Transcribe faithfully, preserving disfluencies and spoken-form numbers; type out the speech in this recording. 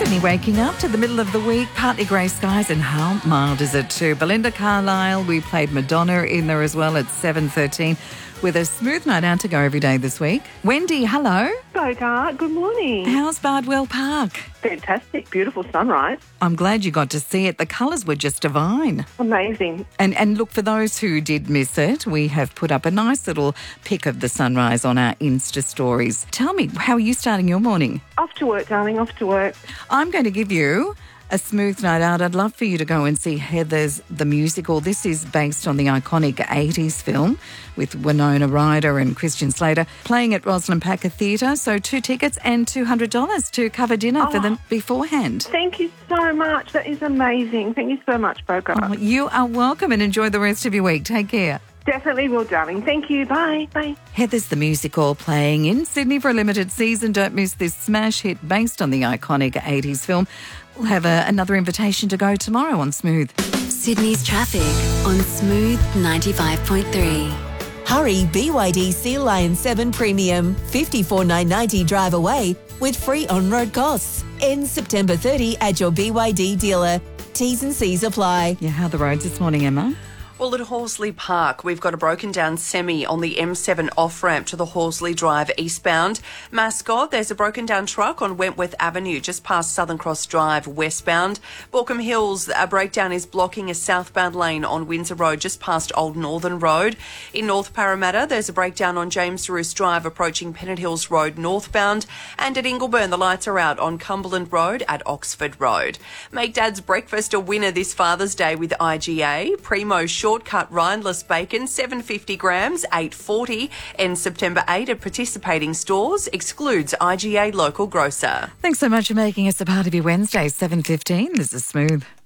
Sydney waking up to the middle of the week, partly grey skies, and how mild is it too? Belinda Carlisle, we played Madonna in there as well at seven thirteen with a smooth night out to go every day this week. Wendy, hello. Hello, Gar. Good morning. How's Bardwell Park? Fantastic. Beautiful sunrise. I'm glad you got to see it. The colours were just divine. Amazing. And and look, for those who did miss it, we have put up a nice little pic of the sunrise on our Insta stories. Tell me, how are you starting your morning? Off to work, darling. Off to work. I'm going to give you a smooth night out. I'd love for you to go and see Heathers the musical. This is based on the iconic eighties film with Winona Ryder and Christian Slater, playing at Rosalind Packer Theatre. So two tickets and two hundred dollars to cover dinner oh, for them beforehand. Thank you so much. That is amazing. Thank you so much, Boca. Oh, you are welcome, and enjoy the rest of your week. Take care. Definitely will, darling. Thank you. Bye. Bye. Heathers the musical, playing in Sydney for a limited season. Don't miss this smash hit based on the iconic eighties film. We'll have a, another invitation to go tomorrow on Smooth. Sydney's traffic on Smooth ninety-five point three. Hurry, B Y D Sea Lion seven Premium, fifty-four thousand nine hundred ninety drive away with free on-road costs. Ends September thirtieth at your B Y D dealer. T's and C's apply. Yeah, how are the roads this morning, Emma? Well, at Horsley Park, we've got a broken down semi on the M seven off-ramp to the Horsley Drive eastbound. Mascot, there's a broken down truck on Wentworth Avenue just past Southern Cross Drive westbound. Borkham Hills, a breakdown is blocking a southbound lane on Windsor Road just past Old Northern Road. In North Parramatta, there's a breakdown on James Roos Drive approaching Pennant Hills Road northbound. And at Ingleburn, the lights are out on Cumberland Road at Oxford Road. Make Dad's breakfast a winner this Father's Day with I G A. Primo Short Shortcut rindless bacon, seven hundred fifty grams, eight forty. Ends September eighth at participating stores. Excludes I G A local grocer. Thanks so much for making us a part of your Wednesday, seven fifteen. This is Smooth.